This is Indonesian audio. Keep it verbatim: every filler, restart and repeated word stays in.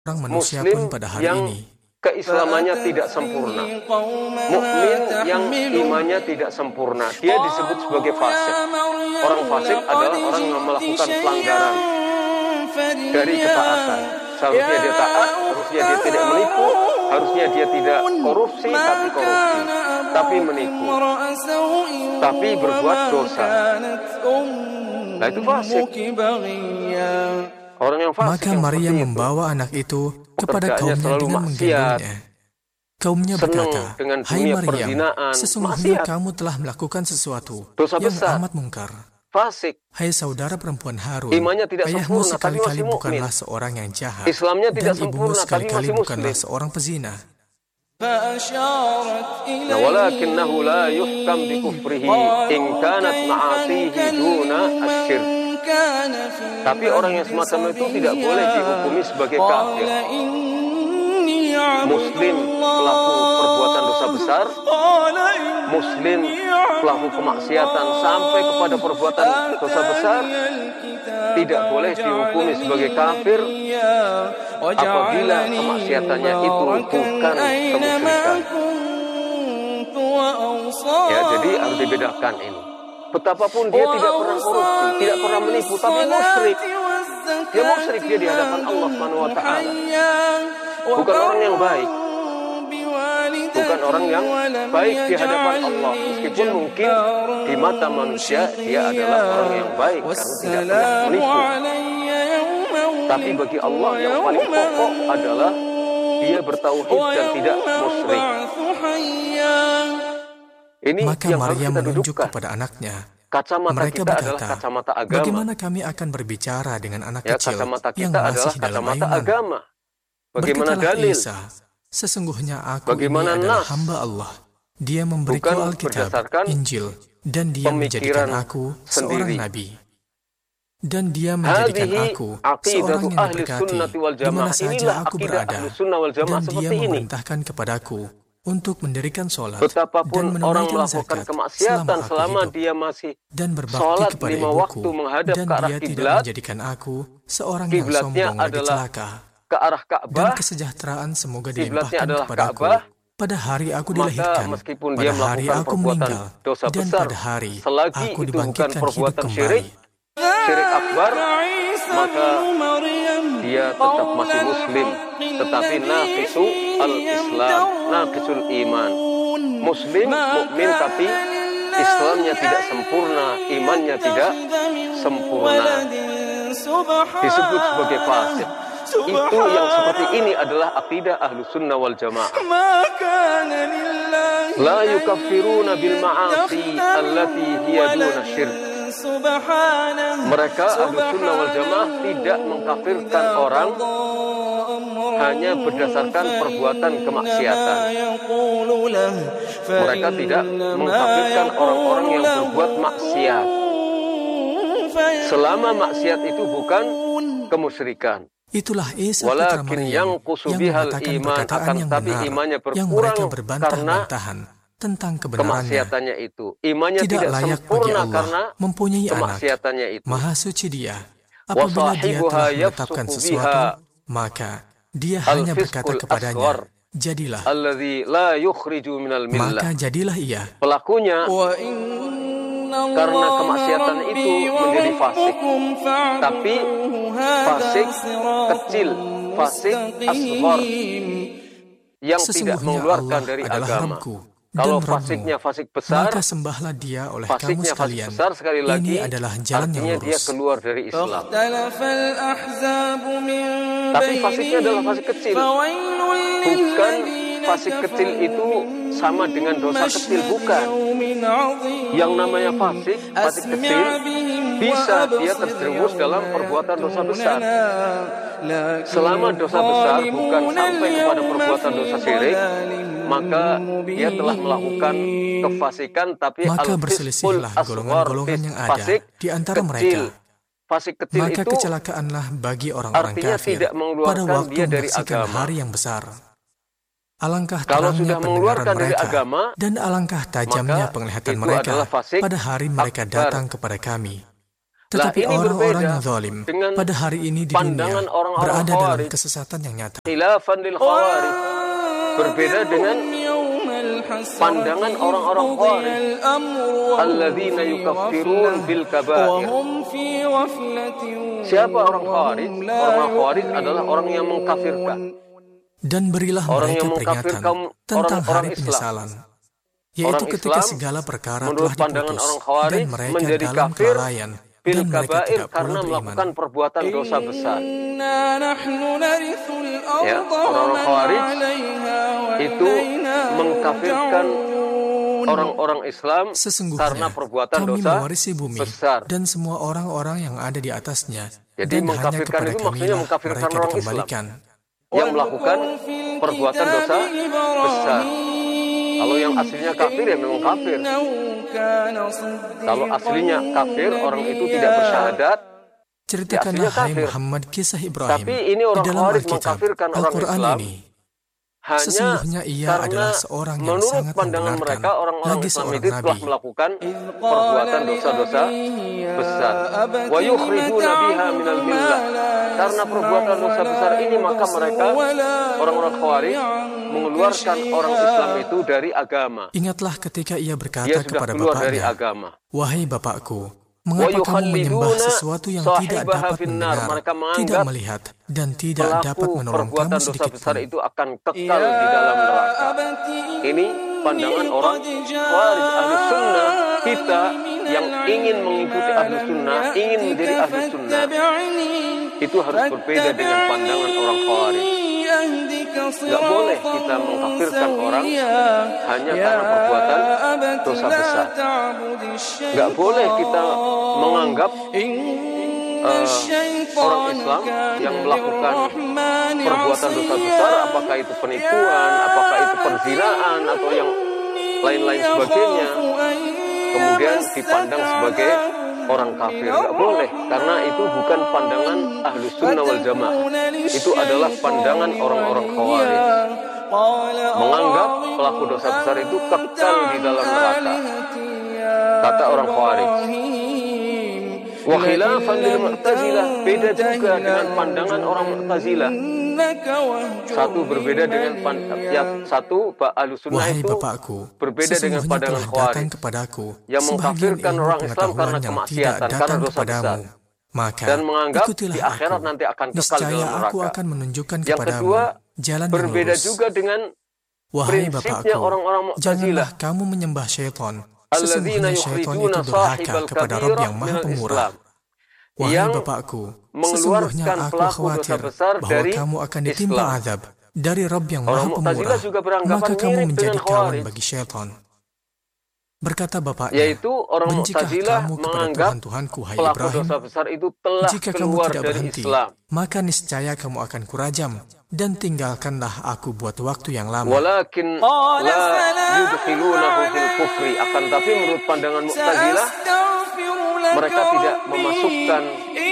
orang manusia pun pada hari yang ini keislamannya tidak sempurna, mukmin yang imannya tidak sempurna, dia disebut sebagai fasik. Orang fasik adalah orang yang melakukan pelanggaran dari ketaatan. Seharusnya dia taat, harusnya dia tidak menipu, harusnya dia tidak korupsi tapi korupsi, tapi menipu, tapi berbuat dosa. Nah itu fasik. Orang yang fasik. Maka Maria membawa anak itu kepada kaumnya dengan menggendongnya. Kaumnya berkata, "Hai Maryam, sesungguhnya kamu telah melakukan sesuatu dosa yang besar, amat mungkar. Fasik. Hai saudara perempuan Harun, Imannya tidak ayahmu sempurna, sekali-kali tapi masih bukanlah mukmin. seorang yang jahat, Islamnya tidak dan ibumu sempurna, tapi sekali-kali masih bukanlah muslim. seorang pezina. Nah, walakinnahu la yuhkam bi kufrihi in kanat ma'asihi duna asyirk." Tapi orang yang semacam itu tidak boleh dihukumi sebagai kafir. Muslim pelaku perbuatan dosa besar, Muslim pelaku kemaksiatan sampai kepada perbuatan dosa besar, tidak boleh dihukumi sebagai kafir apabila kemaksiatannya itu bukan kemusyrikan. Ya, jadi harus dibedakan ini. Betapapun dia tidak pernah korupsi, tidak pernah menipu, tapi musyrik. Dia musyrik, dia di hadapan Allah Subhanahu wa taala. Bukan orang yang baik. Bukan orang yang baik di hadapan Allah. Meskipun mungkin di mata manusia dia adalah orang yang baik karena tidak pernah menipu. Tapi bagi Allah yang paling pokok adalah dia bertauhid dan tidak musyrik. Ini Maka yang Maria harus kita menunjuk dudukkan. kepada anaknya. Kacamata Mereka kita berkata, adalah kacamata agama. Bagaimana kami akan berbicara dengan anak Ya, kecil kacamata yang kita masih adalah dalam kacamata ayunan? agama. Bagaimana Berkatalah dalil? Isa, sesungguhnya aku Bagaimana ini adalah nas? hamba Allah. Dia memberiku Bukan Alkitab, berdasarkan Injil, dan dia menjadikan pemikiran aku sendiri. seorang nabi. Dan dia menjadikan Hadhihi aku aqidatu seorang yang ahli diberkati sunnati wal di mana jamaah. saja Inilah aku akidah berada. ahli sunnah wal jamaah Dan dia seperti ini. memerintahkan kepadaku untuk mendirikan sholat Betapapun dan orang menunaikan melakukan zakat kemaksiatan selama aku selama hidup, dia masih dan berbakti sholat kepada lima ibuku, waktu menghadap dan ke arah dia tidak kiblat, menjadikan aku seorang yang kiblatnya sombong lagi adalah celaka. ke arah Dan Ka'bah, kesejahteraan semoga kiblatnya dilimpahkan adalah kepadaku Ka'bah, pada hari aku maka dilahirkan, meskipun pada dia hari melakukan aku perbuatan meninggal, dosa dan besar, pada hari selagi aku itu bukan dibangkitkan hidup perbuatan kembali. syirik, syirik akbar, maka dia tetap masih muslim, tetapi naqisu al-islam, naqisul iman. Muslim, mukmin, tapi Islamnya tidak sempurna, imannya tidak sempurna, disebut sebagai fasik. Itu yang seperti ini adalah akidah ahlu sunnah wal jamaah. La yukaffiruna bil ma'asi allati hiya duna syirk. Mereka ahlu sunnah wal jamaah tidak mengkafirkan orang hanya berdasarkan perbuatan kemaksiatan. Mereka tidak mengkafirkan orang-orang yang berbuat maksiat selama maksiat itu bukan kemusyrikan. Itulah Isa putra Maryam yang mengatakan perkataan yang benar, yang mereka berbantah-bantahan tentang kebenarannya. Kemaksiatannya itu, imannya tidak, tidak layak bagi sempurna Allah karena mempunyai anak. kemaksiatannya itu. Maha suci Dia. Apabila Dia telah menetapkan sesuatu, maka Dia hanya berkata kepadanya, jadilah. La yukhriju minal millah. Maka jadilah ia. Pelakunya karena kemaksiatan itu menjadi fasik, tapi fasik kecil, fasik asghar yang tidak mengeluarkan dari agama. Kalau fasiknya fasik besar, maka sembahlah Dia oleh kamu fasiknya fasik sekalian. besar, sekali lagi Ini adalah jalan yang artinya lurus. dia keluar dari Islam. Tapi fasiknya adalah fasik kecil, bukan fasik kecil itu sama dengan dosa kecil, bukan. Yang namanya fasik, fasik kecil, bisa dia terjerumus dalam perbuatan dosa besar. Selama dosa besar bukan sampai kepada perbuatan dosa syirik, maka dia telah melakukan kefasikan, tapi maka al-fisqul berselisihlah golongan-golongan yang ada fasik di antara kecil. mereka. Fasik kecil Maka itu kecelakaanlah bagi orang-orang artinya kafir tidak mengeluarkan pada waktu dia dari menyaksikan agama. hari yang besar. Alangkah Kalau terangnya sudah pendengaran mengeluarkan dari mereka agama, dan alangkah tajamnya maka penglihatan itu mereka adalah fasik pada hari mereka akbar. datang kepada kami. Tetapi orang-orang yang zalim pada hari ini di dunia berada dalam kesesatan yang nyata. Khilafan lil khawarij, berbeda dengan pandangan orang-orang khawarij, alladzina yukaffirun bil kaba'ir. Siapa orang khawarij? Orang khawarij adalah orang yang mengkafirkan. Dan berilah orang mereka peringatan tentang hari penyesalan, yaitu ketika segala perkara telah diputus dan mereka dalam kelalaian dan mereka tidak pula melakukan perbuatan dosa besar. Ya, orang khawarij itu mengkafirkan orang-orang Islam karena perbuatan kami dosa mewarisi bumi besar. Dan semua orang-orang yang ada di atasnya. Jadi dan mengkafirkan itu maksudnya mengkafirkan orang Islam yang melakukan perbuatan dosa besar. Kalau yang aslinya kafir ya memang kafir. Kalau aslinya kafir, orang itu tidak bersyahadat. Ceritakanlah ya, hai Muhammad kisah Ibrahim. Tapi ini orang di dalam Khawarij Alkitab, mengkafirkan orang Al-Quran Islam. ini. Hanya Sesungguhnya ia adalah seorang yang menurut sangat pandangan mereka, orang-orang lagi Islam seorang itu telah nabi. melakukan perbuatan dosa-dosa besar. Wa yukhrijuna biha minal millah. Karena perbuatan dosa besar ini maka mereka, orang-orang Khawarij, mengeluarkan orang Islam itu dari agama. Ingatlah ketika ia berkata Dia sudah kepada keluar bapaknya, dari agama. wahai bapakku, mengapa kamu menyembah sesuatu yang tidak dapat mendengar, tidak melihat, dan tidak dapat menolong kamu sedikit besar pun? itu akan kekal di dalam neraka. Ini pandangan orang Khawarij. Ahlu sunnah, kita yang ingin mengikuti ahlu sunnah, ingin menjadi ahlu sunnah, itu harus berbeda dengan pandangan orang Khawarij. Gak boleh kita mengkafirkan orang hanya karena perbuatan dosa besar. Gak boleh kita menganggap uh, orang Islam yang melakukan perbuatan dosa besar, apakah itu penipuan, apakah itu perzinaan, atau yang lain-lain sebagainya, kemudian dipandang sebagai orang kafir. Gak boleh, karena itu bukan pandangan ahlu sunnah wal jamaah. Itu adalah pandangan orang-orang Khawarij. Menganggap pelaku dosa besar itu kekal di dalam neraka. Kata orang Khawarij. Wa khilafan lil Mu'tazilah, beda juga dengan pandangan orang Mu'tazilah. Satu berbeda dengan pandangan, ya, satu ahlu sunnah Wahai itu bapakku, berbeda dengan pandangan Khawarij kepadaku yang mengkafirkan orang Islam karena kemaksiatan, karena dosa besar. Maka dan menganggap ikutilah di akhirat aku. nanti akan kekal Niscaya dalam neraka. Aku akan menunjukkan yang kepadamu kedua, jalan yang berbeda lurus. juga dengan Wahai prinsipnya bapakku, orang-orang Mu'tazilah. janganlah kamu menyembah syaitan. Sesungguhnya syaitan itu durhaka kepada Rabb yang Maha Pemurah. Wahai yang bapakku, sesungguhnya aku khawatir bahwa kamu akan ditimpa azab dari Rabb yang Maha Pemurah, maka kamu menjadi kawan bagi syaitan. Berkata bapaknya, yaitu orang bencikah Mu'tazilah kamu kepada menganggap Tuhan-Tuhanku, hai pelaku Ibrahim, dosa besar itu telah jika kamu keluar tidak dari berhenti, Islam. maka niscaya kamu akan kurajam, dan tinggalkanlah aku buat waktu yang lama. Walakin la yudkhilunahu fil kufri. Akan tapi menurut pandangan Mu'tazilah, mereka tidak memasukkan